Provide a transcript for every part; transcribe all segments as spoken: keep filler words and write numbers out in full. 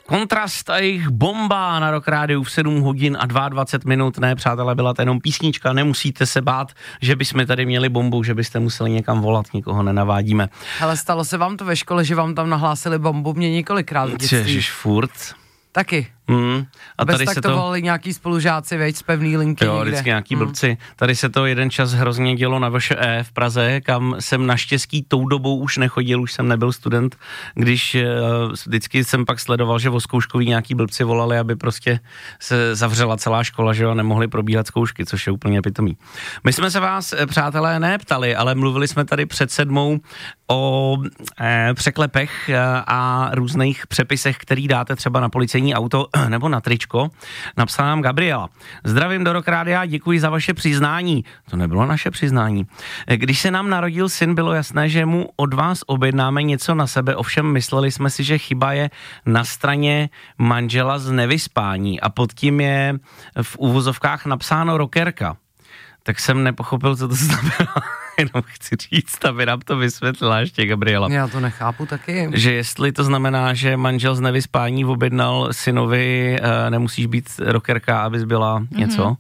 Kontrast a jejich bomba na Rock Rádiu v sedm hodin a dvacet dva minut. Ne, přátelé, byla to jenom písnička, nemusíte se bát, že bychom tady měli bombu, že byste museli někam volat, nikoho nenavádíme. Ale stalo se vám to ve škole, že vám tam nahlásili bombu? Mě několikrát v dětství. Ježiš, furt. Taky. Mm. A Bez tady tak se to volali nějaký spolužáci, veď, z pevný linky jo, někde. vždycky nějaký mm. blbci. Tady se to jeden čas hrozně dělo na V Š E v Praze, kam jsem naštěstí tou dobou už nechodil, už jsem nebyl student, když uh, vždycky jsem pak sledoval, že o zkouškový nějaký blbci volali, aby prostě se zavřela celá škola, že jo, nemohli probíhat zkoušky, což je úplně pitomý. My jsme se vás, přátelé, neptali, ale mluvili jsme tady před sedmou o eh, překlepech eh, a různých přepisech, který dáte třeba na policejní auto nebo na tričko. Napsala nám Gabriela. Zdravím do Rock Rádia, děkuji za vaše přiznání. To nebylo naše přiznání. Když se nám narodil syn, bylo jasné, že mu od vás objednáme něco na sebe, ovšem mysleli jsme si, že chyba je na straně manžela z nevyspání a pod tím je v uvozovkách napsáno rockerka. Tak jsem nepochopil, co to znamená. Jenom chci říct, aby nám to vysvětlila ještě Gabriela. Já to nechápu taky. Že jestli to znamená, že manžel z nevyspání objednal synovi, uh, nemusíš být rockerka, abys byla mm-hmm. něco?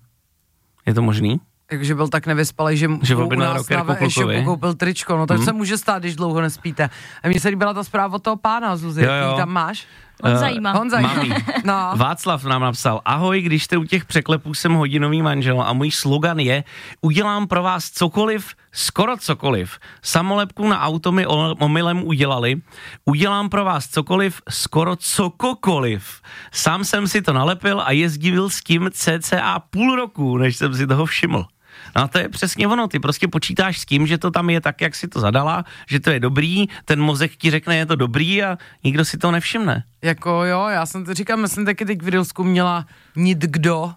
Je to možný? Takže byl tak nevyspalej, že, že u nás na e-shopu koupil tričko, no tak hmm. se může stát, když dlouho nespíte. A mně se líbila ta zpráva od toho pána, Zuzi, jo, jo. tam máš? Honza jí má. Honza jí no. Václav nám napsal, ahoj, když jste u těch překlepů, jsem hodinový manžel a můj slogan je, udělám pro vás cokoliv, skoro cokoliv. Samolepku na auto mi omylem udělali, udělám pro vás cokoliv, skoro cokoliv. Sám jsem si to nalepil a jezdil s tím cca půl roku, než jsem si toho všiml. No a to je přesně ono, ty prostě počítáš s tím, že to tam je tak, jak si to zadala, že to je dobrý, ten mozek ti řekne, je to dobrý a nikdo si to nevšimne. Jako jo, já jsem to říkal, myslím taky teď v Rilsku měla nit kdo,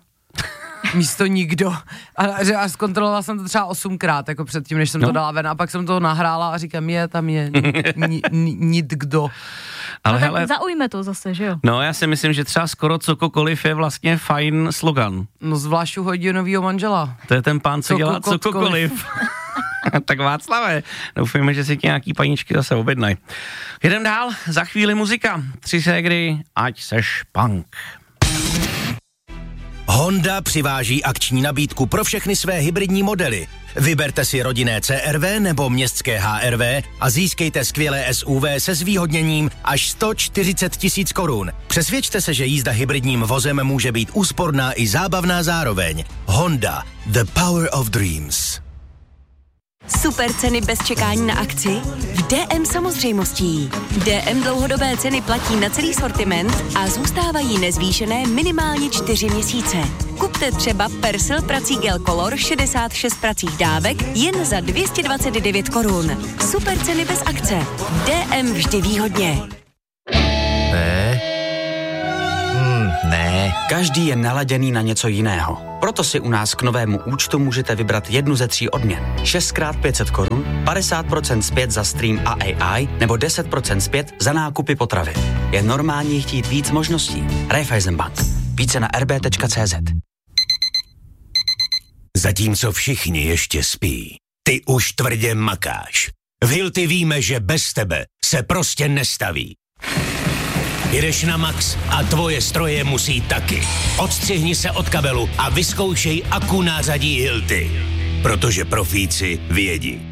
místo nikdo. A, a zkontrolovala jsem to třeba osmkrát, jako předtím, než jsem no. to dala ven a pak jsem to nahrála a říkám, je, tam je nit kdo. Ale no, hele, zaujme to zase, že jo? No, já si myslím, že třeba skoro cokoliv je vlastně fajn slogan. No zvlášť u hodinovýho manžela. To je ten pán, co dělá cokoliv. Tak Václave, doufujeme, že si ti nějaký paničky zase objednají. Jedem dál, za chvíli muzika. Tři ségry, ať seš punk. Honda přiváží akční nabídku pro všechny své hybridní modely. Vyberte si rodinné C R V nebo městské H R V a získejte skvělé S U V se zvýhodněním až sto čtyřicet tisíc korun. Přesvědčte se, že jízda hybridním vozem může být úsporná i zábavná zároveň. Honda, the power of dreams. Super ceny bez čekání na akci? V D M samozřejmostí. D M dlouhodobé ceny platí na celý sortiment a zůstávají nezvýšené minimálně čtyři měsíce. Kupte třeba Persil prací gel Color šedesát šest pracích dávek jen za dvě stě dvacet devět korun. Super ceny bez akce. D M vždy výhodně. Ne. Hmm, ne. Každý je naladěný na něco jiného. Proto si u nás k novému účtu můžete vybrat jednu ze tří odměn. šest krát pět set korun, padesát procent zpět za stream a A I nebo deset procent zpět za nákupy potravy. Je normální chtít víc možností. Raiffeisenbank. Více na r b tečka c z. Zatímco všichni ještě spí, ty už tvrdě makáš. V Hilti víme, že bez tebe se prostě nestaví. Jedeš na max a tvoje stroje musí taky. Odstřihni se od kabelu a vyzkoušej akku nářadí Hilti. Protože profíci vědí.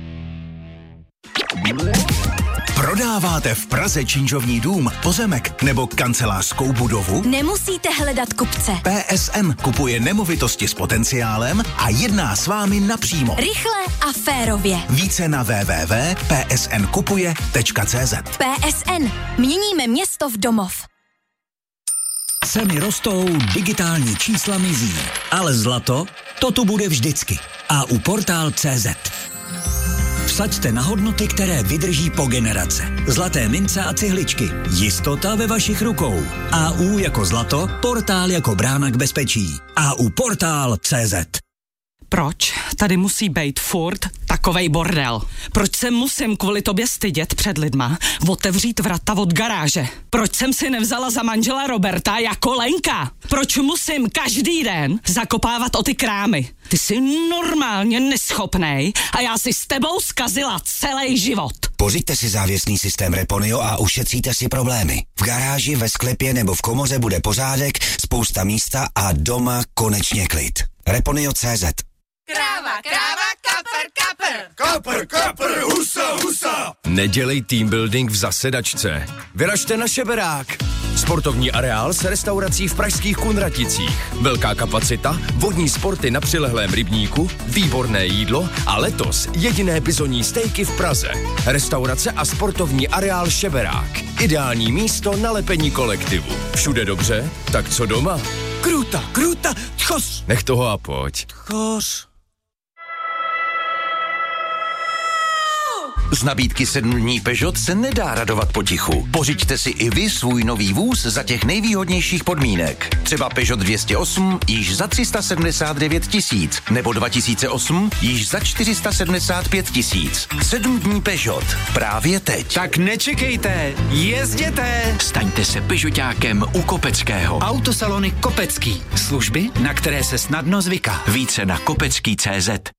Prodáváte v Praze činžovní dům, pozemek nebo kancelářskou budovu? Nemusíte hledat kupce. P S N kupuje nemovitosti s potenciálem a jedná s vámi napřímo. Rychle a férově. Více na w w w tečka p s n kupuje tečka c z. P S N. Měníme město v domov. Ceny rostou, digitální čísla mizí, ale zlato, to tu bude vždycky. A u portál tečka cé zet. Vsaďte na hodnoty, které vydrží po generace. Zlaté mince a cihličky. Jistota ve vašich rukou. A U jako zlato, portál jako brána k bezpečí. A U portál tečka cé zet. Proč tady musí být furt takovej bordel? Proč se musím kvůli tobě stydět před lidma, otevřít vrata od garáže? Proč jsem si nevzala za manžela Roberta jako Lenka? Proč musím každý den zakopávat o ty krámy? Ty jsi normálně neschopnej a já si s tebou zkazila celý život. Pořiďte si závěsný systém Reponio a ušetříte si problémy. V garáži, ve sklepě nebo v komoře bude pořádek, spousta místa a doma konečně klid. Reponio tečka cé zet. Kráva, kráva, kapr, kapr. Kapr, kapr, husa, husa. Nedělej team building v zasedačce. Vyražte na Šeberák. Sportovní areál s restaurací v pražských Kunraticích. Velká kapacita, vodní sporty na přilehlém rybníku, výborné jídlo a letos jediné bizonní stejky v Praze. Restaurace a sportovní areál Šeberák. Ideální místo na lepení kolektivu. Všude dobře, tak co doma? Kruta, kruta, tchos. Nech toho a pojď. Tchos. Z nabídky sedm dní Peugeot se nedá radovat potichu. Pořiďte si i vy svůj nový vůz za těch nejvýhodnějších podmínek. Třeba Peugeot dvě stě osm již za tři sta sedmdesát devět tisíc, nebo dva tisíce osm již za čtyři sta sedmdesát pět tisíc. Sedm dní Peugeot. Právě teď. Tak nečekejte, jezděte! Staňte se Peugeotákem u Kopeckého. Autosalony Kopecký. Služby, na které se snadno zvyká. Více na kopecký tečka cé zet.